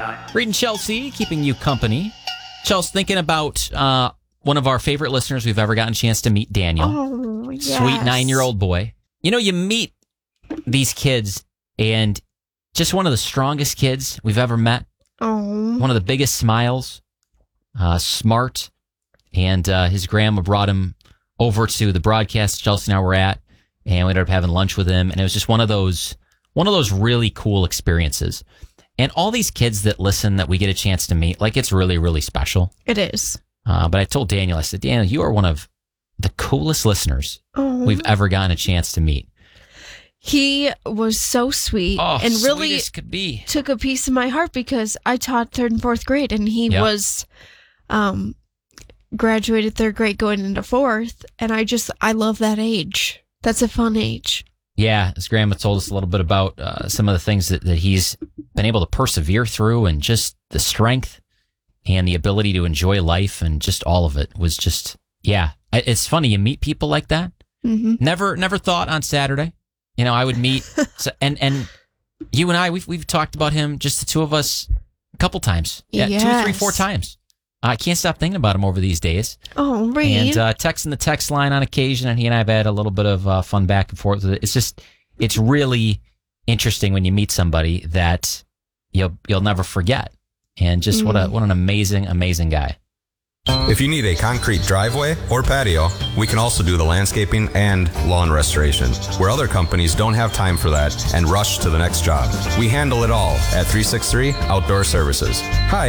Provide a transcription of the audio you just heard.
Reed and Chelsea, keeping you company. Chelsea, thinking about one of our favorite listeners we've ever gotten a chance to meet, Daniel. Oh, yes. Sweet 9-year-old boy. You know, you meet these kids, and just one of the strongest kids we've ever met. Oh. One of the biggest smiles. Smart. And his grandma brought him over to the broadcast Chelsea and I were at, and we ended up having lunch with him. And it was just one of those really cool experiences. And all these kids that listen that we get a chance to meet, like, it's really, really special. It is. But I told Daniel, I said, Daniel, you are one of the coolest listeners we've ever gotten a chance to meet. He was so sweet and really could be. Took a piece of my heart because I taught 3rd and 4th grade, and he was graduated 3rd grade going into 4th, and I love that age. That's a fun age. Yeah, his grandma told us a little bit about some of the things that he's been able to persevere through, and just the strength and the ability to enjoy life, and just all of it was just, yeah. It's funny, you meet people like that. Mm-hmm. Never thought on Saturday, I would meet, and you and I, we've talked about him, just the two of us, a couple times. Yeah, yes. 2, 3, 4 times. I can't stop thinking about him over these days. Oh, Reed. And texting the text line on occasion, and he and I have had a little bit of fun back and forth with it. It's really interesting when you meet somebody that you'll never forget. And just what an amazing, amazing guy. If you need a concrete driveway or patio, we can also do the landscaping and lawn restoration, where other companies don't have time for that and rush to the next job. We handle it all at 363 Outdoor Services. Hi,